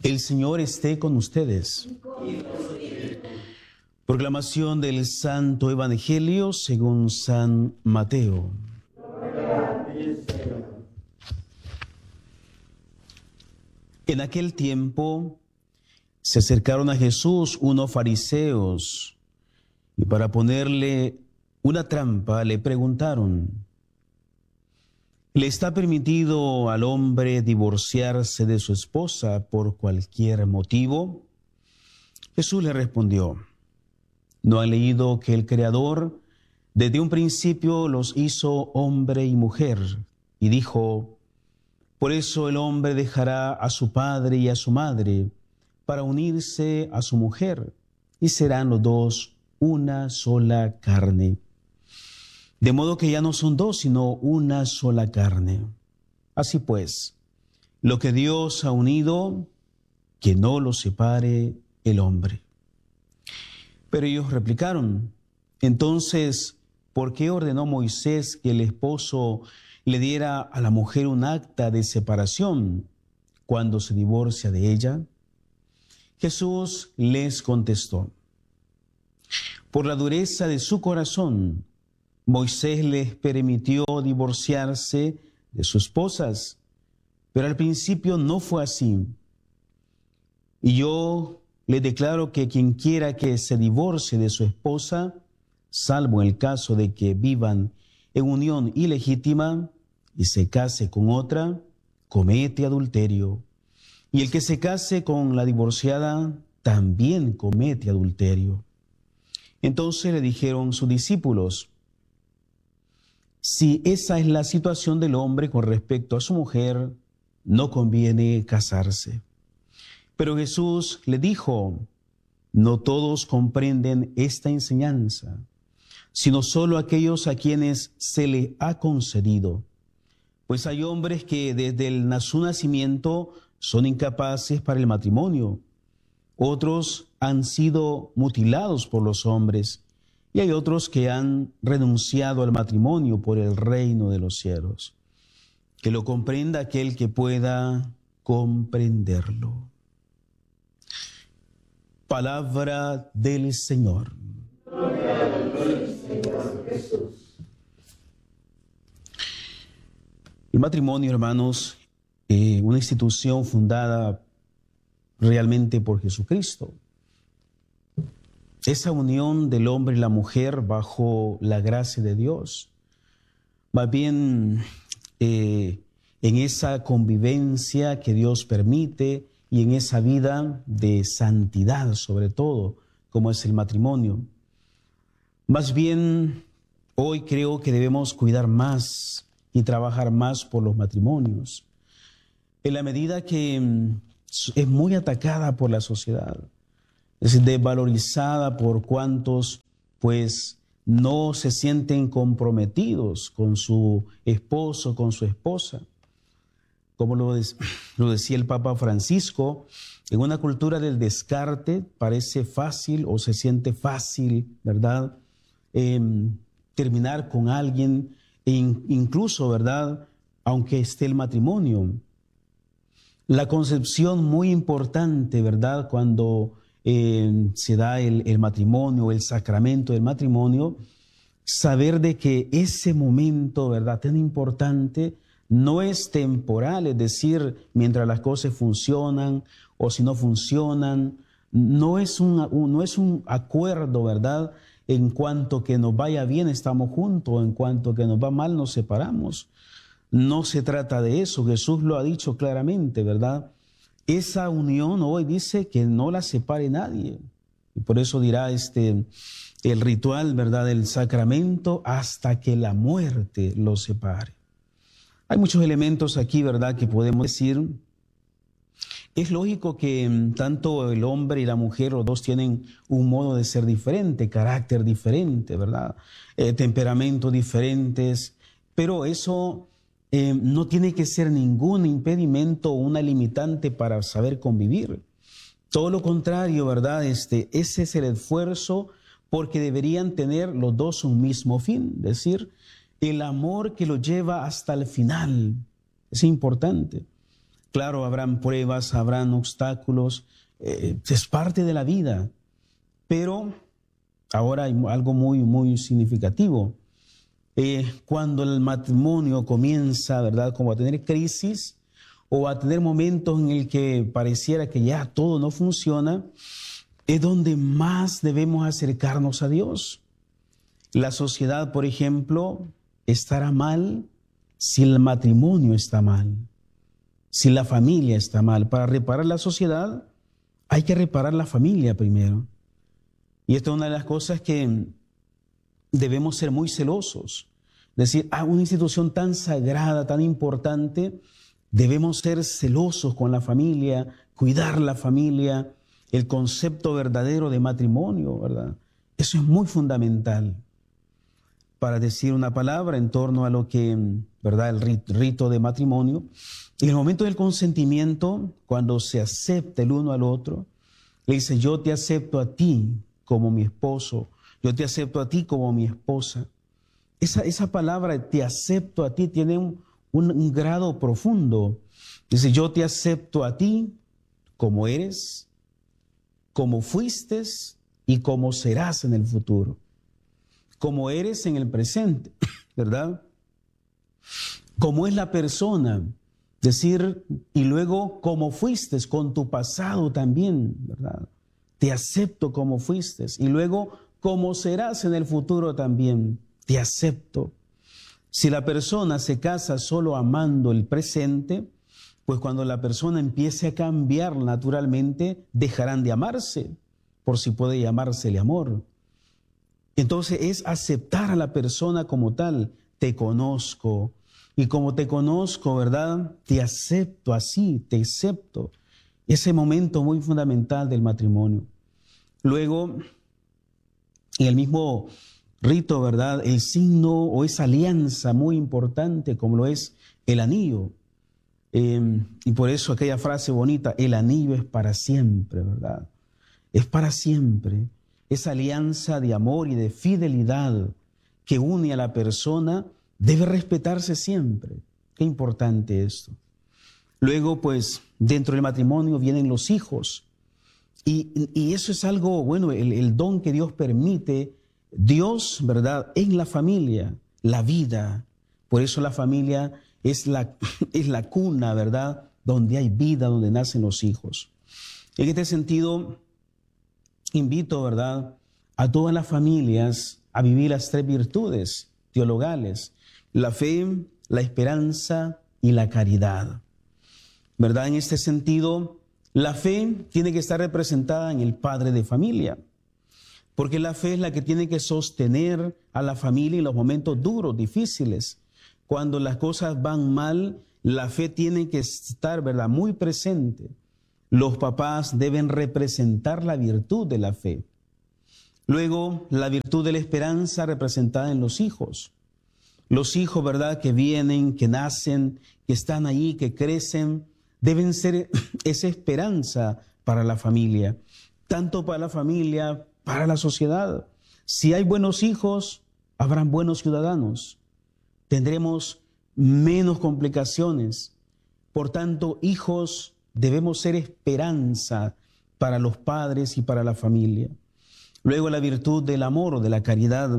El Señor esté con ustedes. Proclamación del Santo Evangelio según San Mateo. En aquel tiempo se acercaron a Jesús unos fariseos y para ponerle una trampa le preguntaron: ¿le está permitido al hombre divorciarse de su esposa por cualquier motivo? Jesús le respondió: ¿no han leído que el Creador desde un principio los hizo hombre y mujer? Y dijo: por eso el hombre dejará a su padre y a su madre para unirse a su mujer, y serán los dos una sola carne. De modo que ya no son dos, sino una sola carne. Así pues, lo que Dios ha unido, que no lo separe el hombre. Pero ellos replicaron: entonces, ¿por qué ordenó Moisés que el esposo le diera a la mujer un acta de separación cuando se divorcia de ella? Jesús les contestó: por la dureza de su corazón, Moisés les permitió divorciarse de sus esposas, pero al principio no fue así. Y yo les declaro que quien quiera que se divorcie de su esposa, salvo en el caso de que vivan en unión ilegítima y se case con otra, comete adulterio. Y el que se case con la divorciada también comete adulterio. Entonces le dijeron sus discípulos: si esa es la situación del hombre con respecto a su mujer, no conviene casarse. Pero Jesús le dijo: no todos comprenden esta enseñanza, sino solo aquellos a quienes se les ha concedido. Pues hay hombres que desde su nacimiento son incapaces para el matrimonio. Otros han sido mutilados por los hombres, y hay otros que han renunciado al matrimonio por el reino de los cielos. Que lo comprenda aquel que pueda comprenderlo. Palabra del Señor. Gloria al Señor Jesús. El matrimonio, hermanos, una institución fundada realmente por Jesucristo. Esa unión del hombre y la mujer bajo la gracia de Dios. Más bien en esa convivencia que Dios permite y en esa vida de santidad, sobre todo, como es el matrimonio. Más bien, hoy creo que debemos cuidar más y trabajar más por los matrimonios. En la medida que es muy atacada por la sociedad, es desvalorizada por cuantos pues no se sienten comprometidos con su esposo, con su esposa. Como lo decía el Papa Francisco, en una cultura del descarte parece fácil o se siente fácil, ¿verdad? Terminar con alguien, incluso, ¿verdad? Aunque esté el matrimonio. La concepción muy importante, ¿verdad? Cuando se da el matrimonio, el sacramento del matrimonio, saber de que ese momento, ¿verdad?, tan importante, no es temporal, es decir, mientras las cosas funcionan o si no funcionan, no es un acuerdo, ¿verdad?, en cuanto que nos vaya bien estamos juntos, en cuanto que nos va mal nos separamos. No se trata de eso, Jesús lo ha dicho claramente, ¿verdad? Esa unión hoy dice que no la separe nadie. Y por eso dirá el ritual, ¿verdad?, del sacramento, hasta que la muerte los separe. Hay muchos elementos aquí, ¿verdad?, que podemos decir. Es lógico que tanto el hombre y la mujer, los dos tienen un modo de ser diferente, carácter diferente, ¿verdad? Temperamentos diferentes, pero eso no tiene que ser ningún impedimento o una limitante para saber convivir. Todo lo contrario, ¿verdad? Ese es el esfuerzo, porque deberían tener los dos un mismo fin, es decir, el amor que los lleva hasta el final. Es importante. Claro, habrán pruebas, habrán obstáculos, es parte de la vida. Pero ahora hay algo muy, muy significativo. Cuando el matrimonio comienza, ¿verdad?, como a tener crisis o a tener momentos en el que pareciera que ya todo no funciona, es donde más debemos acercarnos a Dios. La sociedad, por ejemplo, estará mal si el matrimonio está mal, si la familia está mal. Para reparar la sociedad hay que reparar la familia primero. Y esta es una de las cosas que debemos ser muy celosos. Es decir, una institución tan sagrada, tan importante, debemos ser celosos con la familia, cuidar la familia, el concepto verdadero de matrimonio, ¿verdad? Eso es muy fundamental para decir una palabra en torno a lo que, ¿verdad?, el rito de matrimonio. En el momento del consentimiento, cuando se acepta el uno al otro, le dice: yo te acepto a ti como mi esposo, yo te acepto a ti como mi esposa. Esa palabra, te acepto a ti, tiene un grado profundo. Dice: yo te acepto a ti como eres, como fuiste y como serás en el futuro. Como eres en el presente, ¿verdad? Como es la persona, decir, y luego como fuiste con tu pasado también, ¿verdad? Te acepto como fuiste, y luego como serás en el futuro también, te acepto. Si la persona se casa solo amando el presente, pues cuando la persona empiece a cambiar naturalmente, dejarán de amarse, por si puede llamársele amor. Entonces es aceptar a la persona como tal. Te conozco, y como te conozco, ¿verdad?, te acepto así, te acepto. Ese momento muy fundamental del matrimonio. Luego, en el mismo rito, ¿verdad?, el signo o esa alianza muy importante como lo es el anillo. Y por eso aquella frase bonita: el anillo es para siempre, ¿verdad? Es para siempre. Esa alianza de amor y de fidelidad que une a la persona debe respetarse siempre. Qué importante esto. Luego, pues, dentro del matrimonio vienen los hijos. Y eso es algo, bueno, el don que Dios permite, Dios, ¿verdad?, en la familia, la vida. Por eso la familia es la cuna, ¿verdad?, donde hay vida, donde nacen los hijos. En este sentido, invito, ¿verdad?, a todas las familias a vivir las tres virtudes teologales: la fe, la esperanza y la caridad. ¿Verdad? En este sentido, la fe tiene que estar representada en el padre de familia, porque la fe es la que tiene que sostener a la familia en los momentos duros, difíciles. Cuando las cosas van mal, la fe tiene que estar, ¿verdad?, muy presente. Los papás deben representar la virtud de la fe. Luego, la virtud de la esperanza representada en los hijos. Los hijos, ¿verdad?, que vienen, que nacen, que están ahí, que crecen, deben ser esa esperanza para la familia, tanto para la familia, para la sociedad. Si hay buenos hijos, habrán buenos ciudadanos. Tendremos menos complicaciones. Por tanto, hijos, debemos ser esperanza para los padres y para la familia. Luego, la virtud del amor o de la caridad,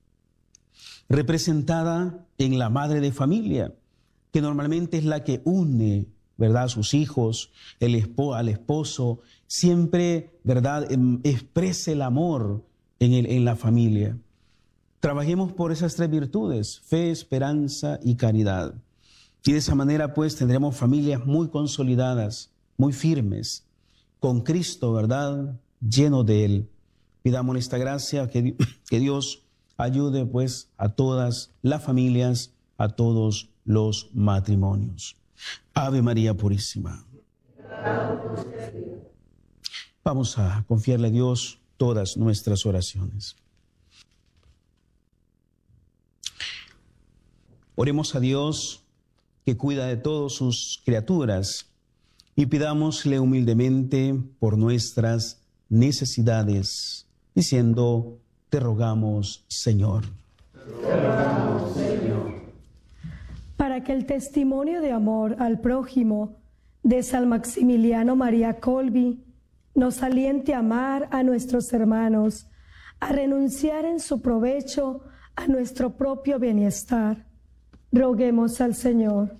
representada en la madre de familia, que normalmente es la que une, ¿verdad?, a sus hijos, al esposo, siempre, ¿verdad?, exprese el amor en la familia. Trabajemos por esas tres virtudes: fe, esperanza y caridad. Y de esa manera, pues, tendremos familias muy consolidadas, muy firmes, con Cristo, ¿verdad?, lleno de Él. Pidamos esta gracia, que Dios ayude, pues, a todas las familias, a todos los matrimonios. Ave María Purísima. Vamos a confiarle a Dios todas nuestras oraciones. Oremos a Dios, que cuida de todas sus criaturas, y pidámosle humildemente por nuestras necesidades, diciendo: te rogamos, Señor. Te rogamos, Señor. Para que el testimonio de amor al prójimo de San Maximiliano María Kolbe nos aliente a amar a nuestros hermanos, a renunciar en su provecho a nuestro propio bienestar. Roguemos al Señor.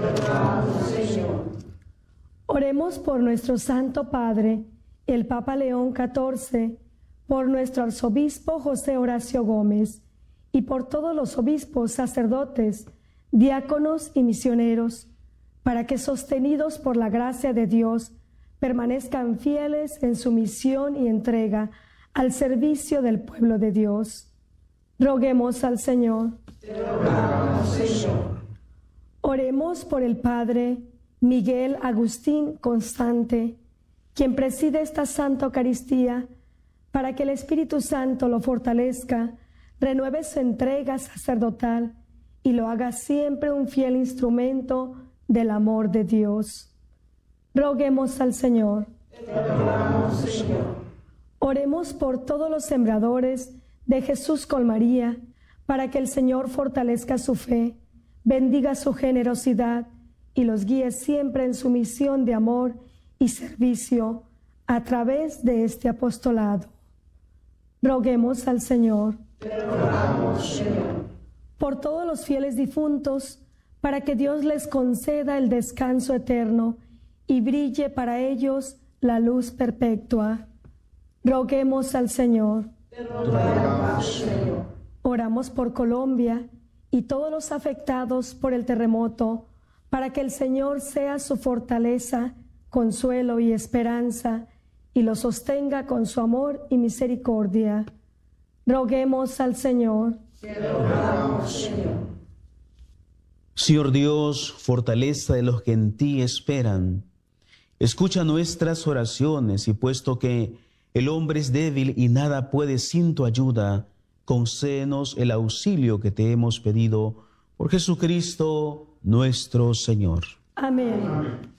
Oremos por nuestro Santo Padre, el Papa León XIV, por nuestro arzobispo José Horacio Gómez y por todos los obispos, sacerdotes, diáconos y misioneros, para que, sostenidos por la gracia de Dios, permanezcan fieles en su misión y entrega al servicio del pueblo de Dios. Roguemos al Señor. Te rogamos, Señor. Oremos por el Padre Miguel Agustín Constante, quien preside esta Santa Eucaristía, para que el Espíritu Santo lo fortalezca, renueve su entrega sacerdotal y lo haga siempre un fiel instrumento del amor de Dios. Roguemos al Señor. Te rogamos, Señor. Oremos por todos los sembradores de Jesús con María, para que el Señor fortalezca su fe, bendiga su generosidad y los guíe siempre en su misión de amor y servicio a través de este apostolado. Roguemos al Señor. Te rogamos, Señor. Por todos los fieles difuntos, para que Dios les conceda el descanso eterno y brille para ellos la luz perpetua. Roguemos al Señor. Te rogamos, Señor. Oramos por Colombia y todos los afectados por el terremoto, para que el Señor sea su fortaleza, consuelo y esperanza, y los sostenga con su amor y misericordia. Roguemos al Señor. Te rogamos, Señor. Señor Dios, fortaleza de los que en ti esperan, escucha nuestras oraciones y puesto que el hombre es débil y nada puede sin tu ayuda, concédenos el auxilio que te hemos pedido por Jesucristo nuestro Señor. Amén.